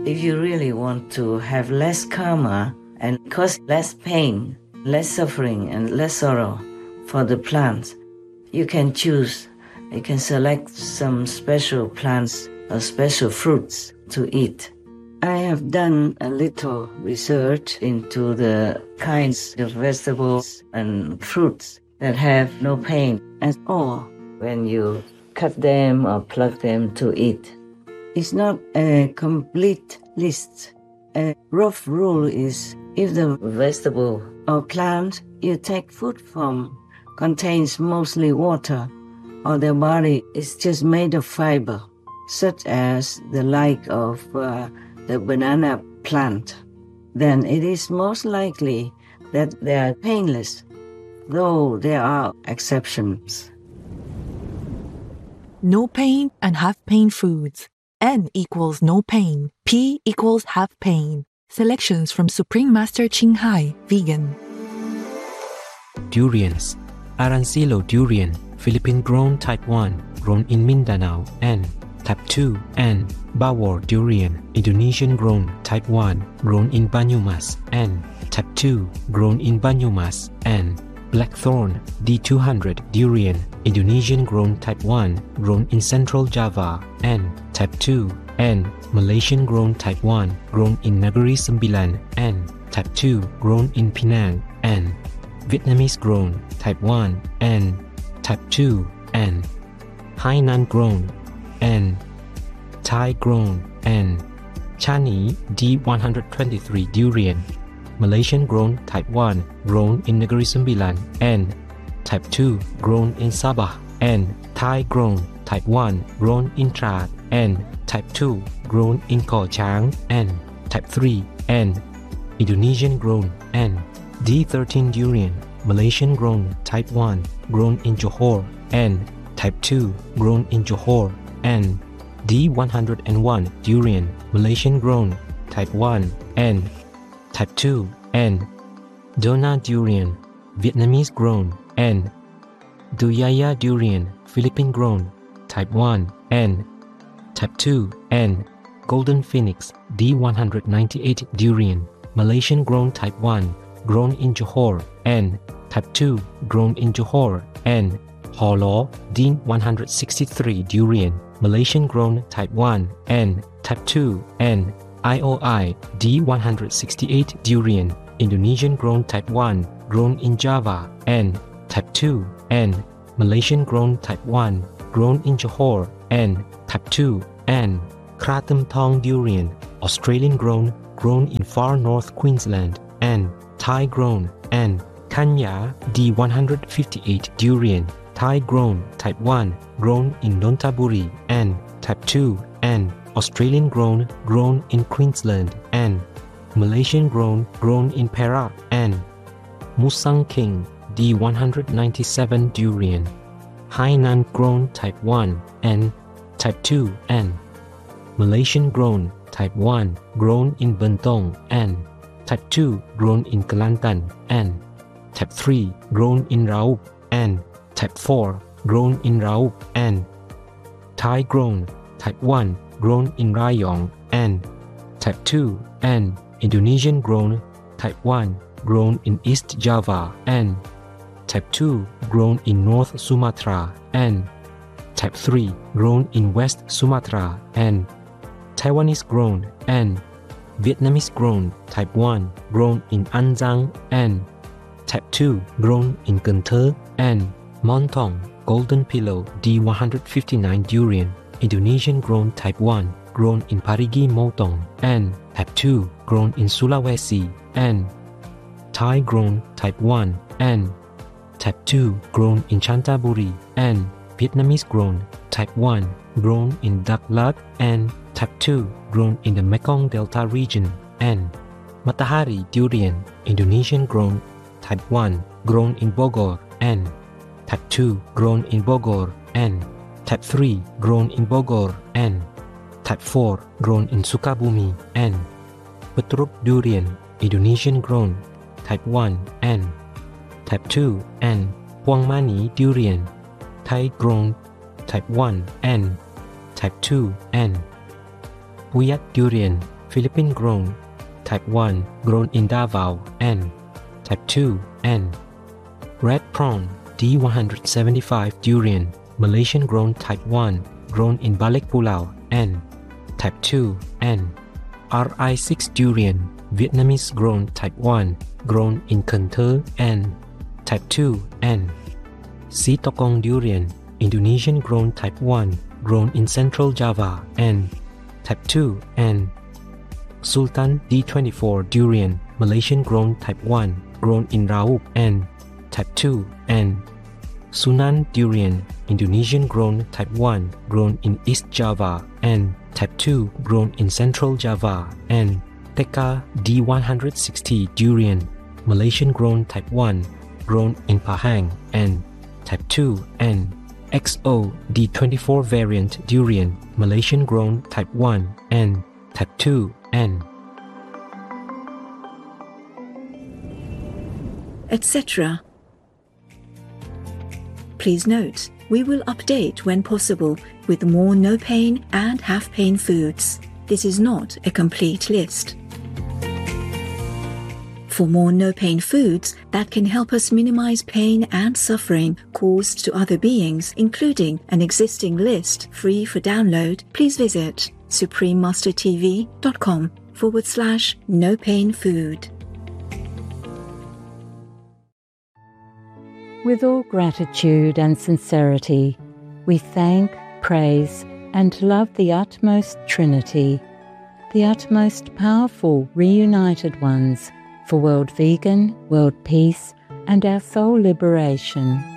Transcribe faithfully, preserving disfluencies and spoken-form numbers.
If you really want to have less karma and cause less pain, less suffering, and less sorrow for the plants, you can choose, you can select some special plants or special fruits to eat. I have done a little research into the kinds of vegetables and fruits that have no pain at all when you cut them or pluck them to eat. It's not a complete list. A rough rule is if the vegetable or plant you take food from contains mostly water, or their body is just made of fiber, such as the like of uh, the banana plant, then it is most likely that they are painless, though there are exceptions. No pain and half pain foods. N equals no pain. P equals half pain. Selections from Supreme Master Ching Hai, vegan. Durians. Arancillo durian, Philippine-grown type one, grown in Mindanao, and type two, and Bawor durian, Indonesian-grown type one, grown in Banyumas, and type two, grown in Banyumas, and Blackthorn D two hundred durian, Indonesian-grown type one, grown in Central Java, and type two, and Malaysian-grown type one, grown in Negeri Sembilan, and type two, grown in Penang, and Vietnamese-grown type one, and type two, and Hainan-grown, and Thai-grown, and Chani D one twenty-three durian, Malaysian-grown type one, grown in Negeri Sembilan, and type two, grown in Sabah, and Thai-grown type one, grown in Trat, and type two, grown in Khor Chang, and type three, and Indonesian-grown, and D thirteen durian, Malaysian-grown type one, grown in Johor, and type two, grown in Johor, and D one oh one durian, Malaysian-grown type one, and type two, and Dona durian, Vietnamese-grown, and Duyaya durian, Philippine-grown type one, and type two, and Golden Phoenix D one ninety-eight durian, Malaysian-grown type one, grown in Johor, and type two, grown in Johor, and Holo D one sixty-three durian, Malaysian-grown type one, and type two, and I O I D one sixty-eight durian, Indonesian-grown type one, grown in Java, and type two, and Malaysian-grown type one, grown in Johor, and type two, and Kratom Thong durian, Australian-grown, grown in far north Queensland, and Thai-grown, and Kanya D one fifty-eight durian, Thai-grown type one, grown in Nonthaburi, and type two, and Australian-grown, grown in Queensland, and Malaysian-grown, grown in Perak, and Musang King D one ninety-seven durian, Hainan-grown type one, and type two, and Malaysian-grown type one, grown in Bentong, and type two, grown in Kelantan, and type three, grown in Raup, and type four, grown in Raup, and Thai-grown type one, grown in Rayong, and type two, and Indonesian-grown type one, grown in East Java, and type two, grown in North Sumatra, and type three, grown in West Sumatra, and Taiwanese-grown, and Vietnamese-grown type one, grown in An Giang, and type two, grown in Cần Thơ, and Montong Golden Pillow D one fifty-nine durian, Indonesian-grown type one, grown in Parigi Motong, and type two, grown in Sulawesi, and Thai-grown type one, and type two, grown in Chantaburi, and Vietnamese-grown type one, grown in Dak Lat, and type two, grown in the Mekong Delta region, and Matahari durian, Indonesian-grown type one, grown in Bogor, and type two, grown in Bogor, and type three, grown in Bogor, and type four, grown in Sukabumi, and Petruk durian, Indonesian-grown type one, and type two, and Huang Mani durian, Thai-grown type one, and type two, and Puyat durian, Philippine grown type one grown in Davao and type two and red prawn D one seventy-five durian Malaysian grown type one grown in Balikpulao and type two and R I six durian Vietnamese grown type one grown in Cần Thơ and type two and Sitokong durian Indonesian grown type one grown in Central Java and type two and Sultan D twenty-four durian Malaysian grown type one grown in Raub and type two and Sunan durian Indonesian grown type one grown in East Java and type two grown in Central Java and Tekka D one sixty durian Malaysian grown type one grown in Pahang and type two and X O D twenty-four variant durian Malaysian grown type one and type two and et cetera. Please note, we will update when possible with more no-pain and have-pain foods. This is not a complete list. For more no-pain foods that can help us minimize pain and suffering caused to other beings, including an existing list free for download, please visit suprememastertv.com forward slash no-pain food. With all gratitude and sincerity, we thank, praise, and love the utmost Trinity, the utmost powerful reunited ones, for world vegan, world peace, and our soul liberation.